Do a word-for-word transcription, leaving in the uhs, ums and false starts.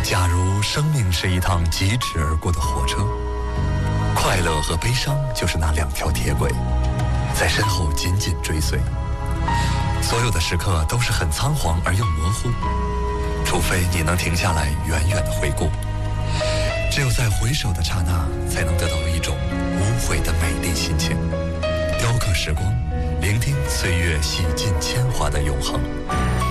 假如生命是一趟疾驰而过的火车，快乐和悲伤就是那两条铁轨，在身后紧紧追随。所有的时刻都是很仓皇而又模糊，除非你能停下来远远地回顾。只有在回首的刹那，才能得到一种无悔的美丽心情，雕刻时光，聆听岁月洗尽铅华的永恒。